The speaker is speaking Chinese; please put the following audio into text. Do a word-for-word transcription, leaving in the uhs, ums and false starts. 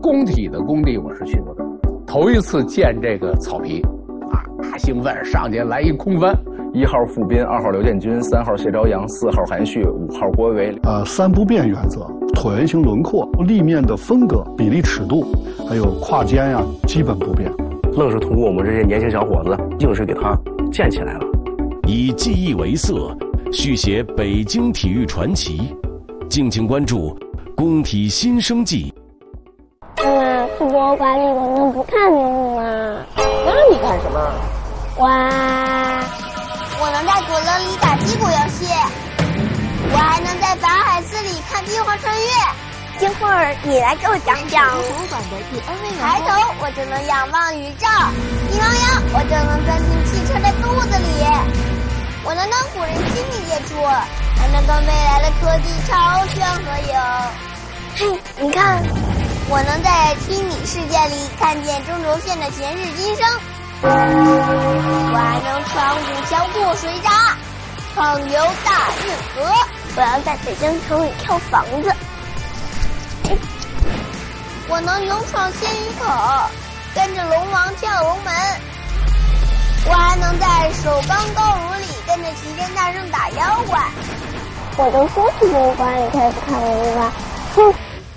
工体的工地我是去过的，头一次见这个草皮，啊，大兴奋，上去来一空翻。 一号傅斌，二号刘建军，三号谢朝阳，四号韩旭，五号郭维维。 呃，三不变原则：椭圆形轮廓、立面的分隔、比例尺度，还有跨间呀、啊，基本不变。 愣是通过我们这些年轻小伙子，硬是给它建起来了。 以记忆为色，续写北京体育传奇。敬请关注《工体新生记》。 妈妈，去博物馆里我能不看动物吗？ 那你看什么？ 哇！ 我能在左轮里打击鼓游戏，我还能在法海寺里看帝皇穿越。 一会儿你来给我讲讲。 博物馆的第 N 位抬头我就能仰望宇宙，一望仰我就能钻进汽车的肚子里。我能跟古人亲密接触，还能跟未来的科技超炫合影。 嘿，你看， 我能在虚拟世界里看见中轴线的前世今生。我还能穿过桥过水闸，畅游大运河。 我要在北京城里跳房子。 我能勇闯仙鱼口，跟着龙王跳龙门。我还能在首钢高炉里跟着齐天大圣打妖怪。 我都说去博物馆里可以不看文物了，哼。